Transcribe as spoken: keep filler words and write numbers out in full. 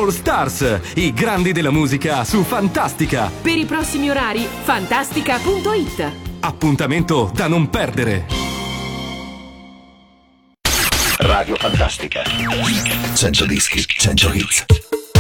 All Stars, i grandi della musica su Fantastica. Per i prossimi orari, fantastica punto it. Appuntamento da non perdere. Radio Fantastica. cento dischi, cento hits.